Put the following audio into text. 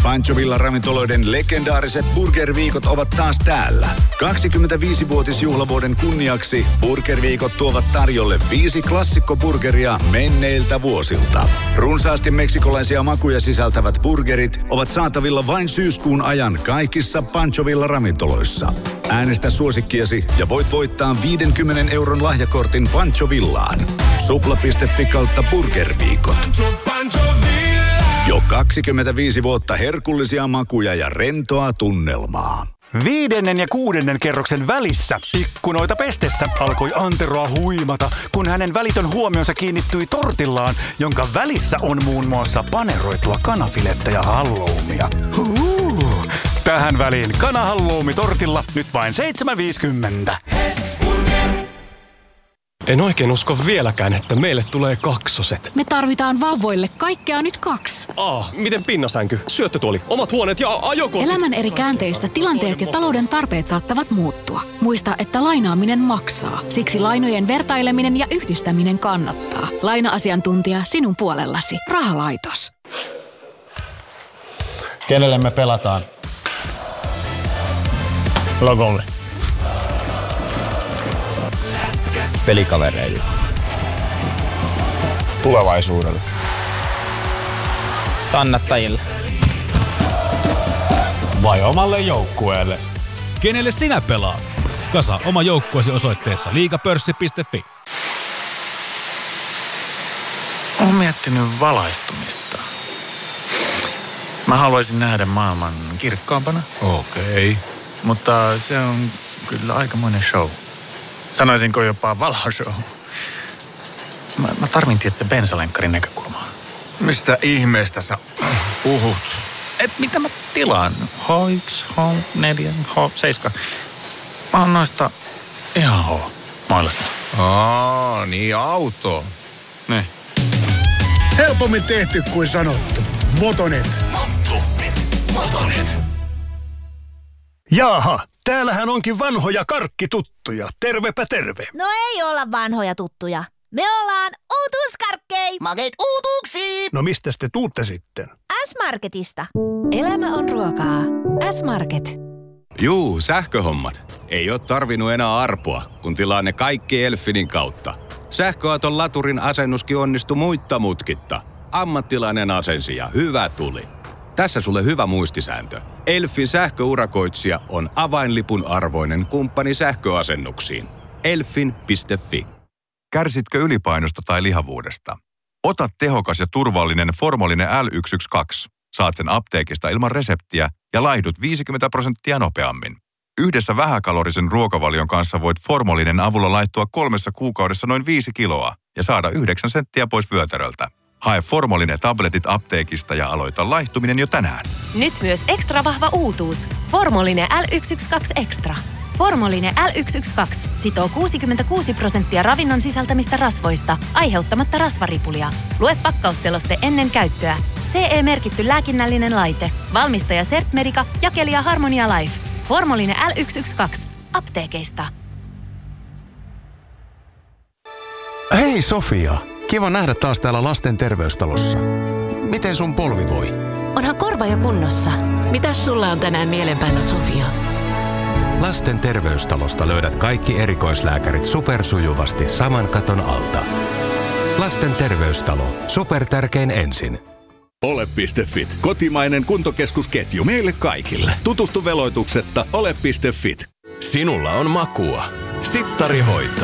Panchovilla ravintoloiden legendaariset burgerviikot ovat taas täällä. 25-vuotisjuhlavuoden kunniaksi burgerviikot tuovat tarjolle 5 klassikkoburgeria menneiltä vuosilta. Runsaasti meksikolaisia makuja sisältävät burgerit ovat saatavilla vain syyskuun ajan kaikissa Panchovilla ravintoloissa. Äänestä suosikkiasi ja voit voittaa 50 euron lahjakortin Panchovillaan. Supla.fi/burgerviikot. Jo 25 vuotta herkullisia makuja ja rentoa tunnelmaa. 5. ja 6. kerroksen välissä ikkunoita pestessä alkoi Anteroa huimata, kun hänen välitön huomionsa kiinnittyi tortillaan, jonka välissä on muun muassa paneroitua kanafilettä ja halloumia. Tähän väliin kanahalloumi tortilla nyt vain 7,50. En oikein usko vieläkään, että meille tulee kaksoset. Me tarvitaan vauvoille kaikkea nyt 2. Miten pinnasänky, syöttötuoli, omat huoneet ja ajokortit? Elämän eri käänteissä tilanteet ja talouden tarpeet saattavat muuttua. Muista, että lainaaminen maksaa. Siksi lainojen vertaileminen ja yhdistäminen kannattaa. Laina-asiantuntija sinun puolellasi. Rahalaitos. Kenelle me pelataan? Logolle. Pelikavereille. Tulevaisuudelle. Kannattajille. Vai omalle joukkueelle? Kenelle sinä pelaat? Kasa oma joukkueesi osoitteessa liigapörssi.fi. Olen miettinyt valaistumista. Mä haluaisin nähdä maailman kirkkaampana. Okei. Mutta se on kyllä aikamoinen show. Sanoisinko jopa valoshow. Mä tarvin tietysti bensalenkkarin näkökulmaa. Mistä ihmeestä sä puhut? Mitä mä tilaan? H1, H4, H7. Mä oon noista ihan H-mailasta. Niin auto. Ne. Helpommin tehty kuin sanottu. Motonet. Motonet. Jaaha, täällähän onkin vanhoja karkkituttuja. Tervepä terve. No ei olla vanhoja tuttuja. Me ollaan uutuuskarkkei. Makeet uutuuksiin. No mistäs te tuutte sitten? S-Marketista. Elämä on ruokaa. S-Market. Juu, sähköhommat. Ei oo tarvinnut enää arpoa, kun tilaa ne kaikki Elfinin kautta. Sähköauton laturin asennuskin onnistui muitta mutkitta. Ammattilainen asensi ja hyvä tuli. Tässä sulle hyvä muistisääntö. Elfin sähköurakoitsija on avainlipun arvoinen kumppani sähköasennuksiin. Elfin.fi. Kärsitkö ylipainosta tai lihavuudesta? Ota tehokas ja turvallinen Formolinen L112. Saat sen apteekista ilman reseptiä ja laihdut 50% nopeammin. Yhdessä vähäkalorisen ruokavalion kanssa voit Formolinen avulla laihtua 3 kuukaudessa noin 5 kiloa ja saada 9 senttiä pois vyötäröltä. Hae Formolinen tabletit apteekista ja aloita laihtuminen jo tänään. Nyt myös ekstra vahva uutuus. Formolinen L112 Extra. Formolinen L112 sitoo 66% ravinnon sisältämistä rasvoista, aiheuttamatta rasvaripulia. Lue pakkausseloste ennen käyttöä. CE-merkitty lääkinnällinen laite. Valmistaja Sertmedica, jakelija Harmonia Life. Formolinen L112. Apteekeista. Hei Sofia! Kiva nähdä taas täällä lasten terveystalossa. Miten sun polvi voi? Onhan korva jo kunnossa. Mitäs sulla on tänään mielen päällä, Sofia? Lasten terveystalosta löydät kaikki erikoislääkärit supersujuvasti saman katon alta. Lasten terveystalo. Supertärkein ensin. Ole.fit. Kotimainen kuntokeskusketju meille kaikille. Tutustu veloituksetta ole.fit. Sinulla on makua. Sittari hoitaa.